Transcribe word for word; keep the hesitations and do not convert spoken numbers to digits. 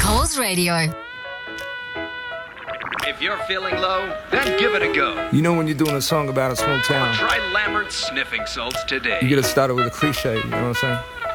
Corrs Radio. If you're feeling low, then give it a go. You know when you're doing a song about a small town, Try Lambert's sniffing salts today. you gotta start it with a cliche, you know what I'm saying?